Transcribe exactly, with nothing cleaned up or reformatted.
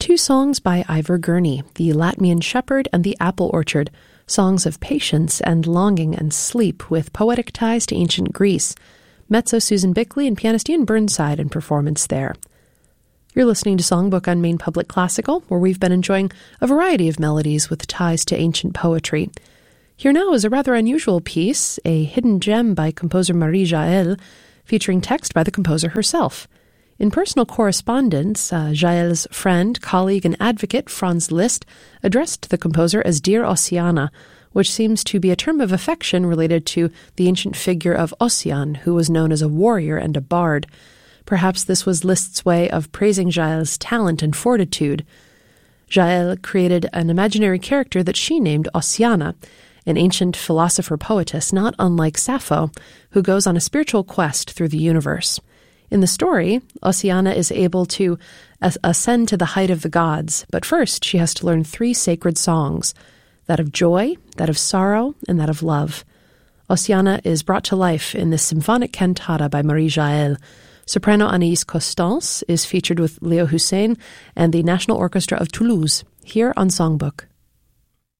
Two songs by Ivor Gurney, The Latmian Shepherd and The Apple Orchard, songs of patience and longing and sleep with poetic ties to ancient Greece. Mezzo Susan Bickley and pianist Ian Burnside in performance there. You're listening to Songbook on Maine Public Classical, where we've been enjoying a variety of melodies with ties to ancient poetry. Here now is a rather unusual piece, a hidden gem by composer Marie Jaël, featuring text by the composer herself. In personal correspondence, uh, Jaël's friend, colleague, and advocate, Franz Liszt, addressed the composer as Dear Ossiana, which seems to be a term of affection related to the ancient figure of Ossian, who was known as a warrior and a bard. Perhaps this was Liszt's way of praising Jaël's talent and fortitude. Jaël created an imaginary character that she named Ossiana, an ancient philosopher-poetess not unlike Sappho, who goes on a spiritual quest through the universe. In the story, Ossiana is able to as- ascend to the height of the gods, but first she has to learn three sacred songs, that of joy, that of sorrow, and that of love. Ossiana is brought to life in this symphonic cantata by Marie Jaël. Soprano Anaïs Constance is featured with Léo Hussein and the National Orchestra of Toulouse, here on Songbook.